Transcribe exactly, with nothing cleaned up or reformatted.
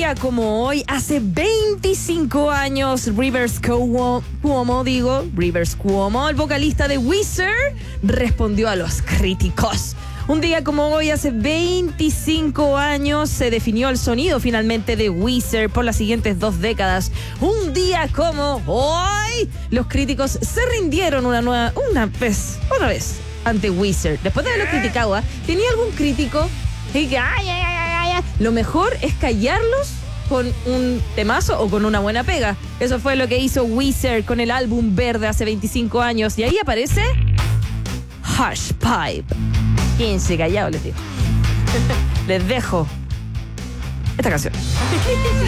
día como hoy, hace veinticinco años, Rivers Cuomo, Cuomo, digo, Rivers Cuomo, el vocalista de Weezer, respondió a los críticos. Un día como hoy, hace veinticinco años, se definió el sonido finalmente de Weezer por las siguientes dos décadas. Un día como hoy, los críticos se rindieron una nueva, una vez, otra vez, ante Weezer. Después de haberlo criticado, ¿eh? ¿Tenía algún crítico que diga, ay, ay, ay, ay? Lo mejor es callarlos con un temazo o con una buena pega. Eso fue lo que hizo Weezer con el álbum Verde hace veinticinco años. Y ahí aparece Hush Pipe. Quédense callados, les digo. Les dejo esta canción.